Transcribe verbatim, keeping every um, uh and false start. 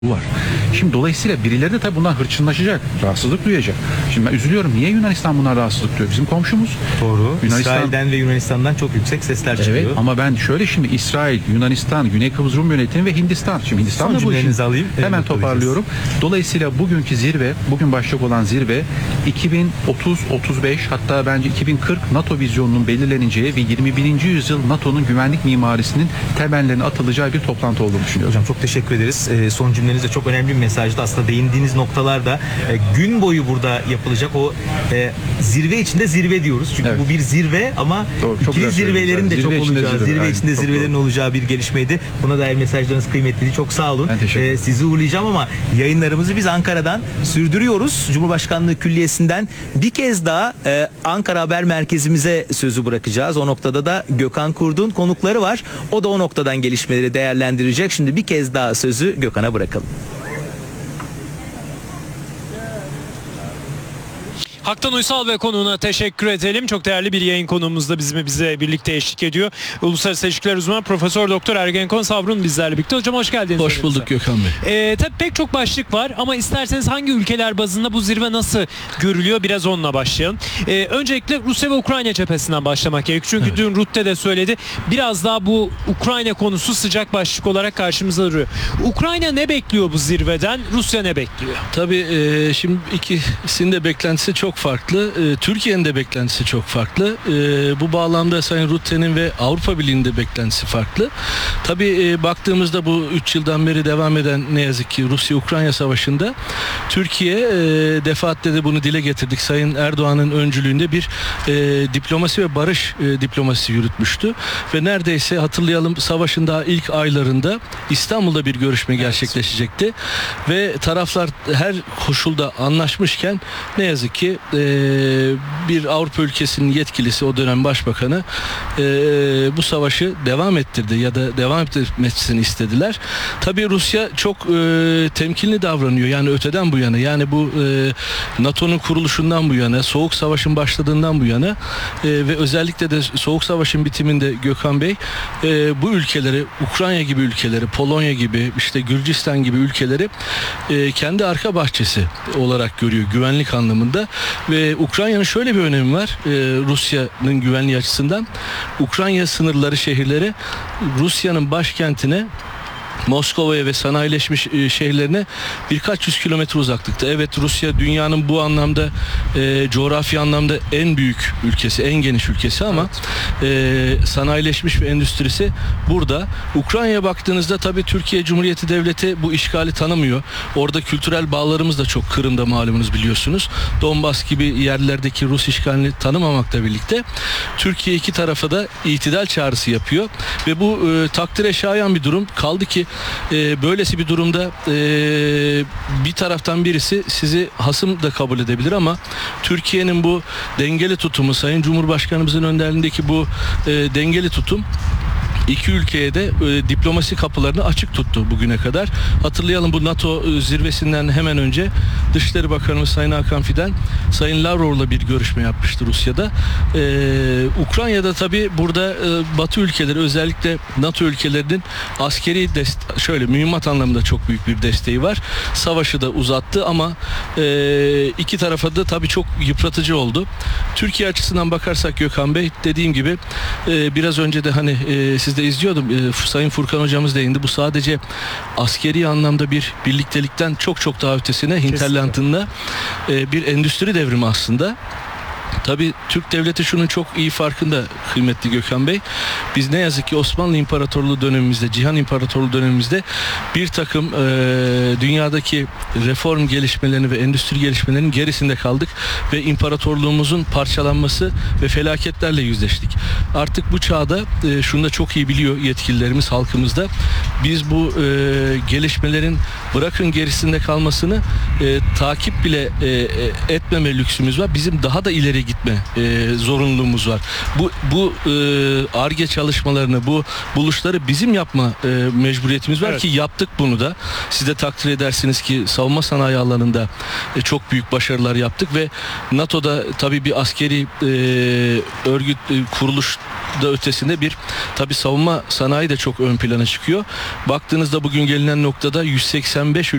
var. Şimdi dolayısıyla birileri de tabii bundan hırçınlaşacak, rahatsızlık duyacak. Şimdi ben üzülüyorum. Niye Yunanistan bundan rahatsızlık duyuyor? Bizim komşumuz. Doğru. Yunanistan... İsrail'den ve Yunanistan'dan çok yüksek sesler çıkıyor. Evet, ama ben şöyle şimdi İsrail, Yunanistan, Güney Kıbrıs Rum Yönetimi ve Hindistan. Şimdi Hindistan'da bu işi alayım. Hemen toparlıyorum. Dolayısıyla bugünkü zirve, bugün başlayacak olan zirve iki bin otuz otuz beş hatta bence iki bin kırk NATO vizyonunun belirleneceği ve yirmi birinci yüzyıl NATO'nun güvenlik mimarisinin temellerinin atılacağı bir toplantı olduğunu düşünüyorum. Hocam çok teşekkür ederiz. E, son cümleniz de çok önemli bir mesajdı. Aslında değindiğiniz noktalarda e, gün boyu burada yapılacak o e, zirve içinde zirve diyoruz. Çünkü evet, bu bir zirve ama doğru, ikili zirvelerin de çok olacağı, zirve, zirve içinde zirvelerin doğru. olacağı bir gelişmeydi. Buna dair mesajlarınız kıymetliydi. Çok sağ olun. E, sizi uğurlayacağım ama yayınlarımızı biz Ankara'dan sürdürüyoruz. Cumhurbaşkanlığı Külliyesi'nden bir kez daha e, Ankara Haber Merkezimize sözü bırakacağız. O noktada da Gökhan Kurd'un konukları var. O da o noktadan gelişmeleri değerlendirecek. Şimdi bir kez daha sözü Gökhan'a bırakalım. Haktan Uysal ve konuğuna teşekkür edelim. Çok değerli bir yayın konuğumuz da bizimle bize birlikte eşlik ediyor. Uluslararası İlişkiler uzmanı Profesör Doktor Ergenekon Savrun bizlerle birlikte. Hocam hoş geldiniz. Hoş bulduk Gökhan Bey. Ee, tabii pek çok başlık var ama isterseniz hangi ülkeler bazında bu zirve nasıl görülüyor biraz onunla başlayalım. Ee, öncelikle Rusya ve Ukrayna cephesinden başlamak gerekiyor. Çünkü evet, dün Rutte de söyledi. Biraz daha bu Ukrayna konusu sıcak başlık olarak karşımıza duruyor. Ukrayna ne bekliyor bu zirveden? Rusya ne bekliyor? Tabii e, şimdi ikisinin de beklentisi çok farklı. E, Türkiye'nin de beklentisi çok farklı. E, bu bağlamda Sayın Rutte'nin ve Avrupa Birliği'nin de beklentisi farklı. Tabii e, baktığımızda bu üç yıldan beri devam eden ne yazık ki Rusya-Ukrayna savaşında Türkiye e, defaatle de bunu dile getirdik. Sayın Erdoğan'ın öncülüğünde bir e, diplomasi ve barış e, diplomasisi yürütmüştü. Ve neredeyse hatırlayalım savaşın daha ilk aylarında İstanbul'da bir görüşme gerçekleşecekti. Ve taraflar her koşulda anlaşmışken ne yazık ki e, bir Avrupa ülkesinin yetkilisi, o dönem başbakanı e, bu savaşı devam ettirdi ya da devam ettirmesini istediler. Tabii Rusya çok e, temkinli davranıyor. Yani öteden bu yana, yani bu e, NATO'nun kuruluşundan bu yana, Soğuk Savaş'ın başladığından bu yana e, ve özellikle de Soğuk Savaş'ın bitiminde Gökhan Bey e, bu ülkeleri, Ukrayna gibi ülkeleri, Polonya gibi, işte Gürcistan gibi ülkeleri e, kendi arka bahçesi olarak görüyor güvenlik anlamında. Ve Ukrayna'nın şöyle bir önemi var e, Rusya'nın güvenliği açısından. Ukrayna sınırları şehirleri Rusya'nın başkentine, Moskova'ya ve sanayileşmiş şehirlerine birkaç yüz kilometre uzaklıkta. Evet, Rusya dünyanın bu anlamda e, coğrafi anlamda en büyük ülkesi, en geniş ülkesi ama evet, e, sanayileşmiş ve endüstrisi burada. Ukrayna'ya baktığınızda tabii Türkiye Cumhuriyeti Devleti bu işgali tanımıyor. Orada kültürel bağlarımız da çok Kırım'da malumunuz, biliyorsunuz. Donbas gibi yerlerdeki Rus işgalini tanımamakla birlikte Türkiye iki tarafa da itidal çağrısı yapıyor ve bu e, takdire şayan bir durum. Kaldı ki e, böylesi bir durumda e, bir taraftan birisi sizi hasım da kabul edebilir ama Türkiye'nin bu dengeli tutumu, Sayın Cumhurbaşkanımızın önderliğindeki bu e, dengeli tutum İki ülkeye de e, diplomasi kapılarını açık tuttu bugüne kadar. Hatırlayalım, bu NATO e, zirvesinden hemen önce Dışişleri Bakanımız Sayın Hakan Fidan, Sayın Lavrov'la bir görüşme yapmıştı Rusya'da. E, Ukrayna'da tabii burada e, Batı ülkeleri, özellikle NATO ülkelerinin askeri dest- şöyle mühimmat anlamında çok büyük bir desteği var. Savaşı da uzattı ama e, iki tarafa da tabii çok yıpratıcı oldu. Türkiye açısından bakarsak Gökhan Bey, dediğim gibi e, biraz önce de hani e, siz de izliyordum. E, Sayın Furkan hocamız değindi. Bu sadece askeri anlamda bir birliktelikten çok çok daha ötesine, hinterlandında e, bir endüstri devrimi aslında. Tabii Türk devleti şunun çok iyi farkında kıymetli Gökhan Bey. Biz ne yazık ki Osmanlı İmparatorluğu dönemimizde, Cihan İmparatorluğu dönemimizde bir takım e, dünyadaki reform gelişmelerini ve endüstri gelişmelerinin gerisinde kaldık ve imparatorluğumuzun parçalanması ve felaketlerle yüzleştik. Artık bu çağda e, şunu da çok iyi biliyor yetkililerimiz, halkımız da. Biz bu e, gelişmelerin bırakın gerisinde kalmasını e, takip bile e, etmeme lüksümüz var. Bizim daha da ileri ileri gitme e, zorunluluğumuz var. Bu bu Ar-Ge çalışmalarını, bu buluşları bizim yapma e, mecburiyetimiz var Evet. ki yaptık bunu da. Siz de takdir edersiniz ki savunma sanayi alanında e, çok büyük başarılar yaptık ve NATO'da tabii bir askeri e, örgüt e, kuruluş da ötesinde bir tabii savunma sanayi de çok ön plana çıkıyor. Baktığınızda bugün gelinen noktada yüz seksen beş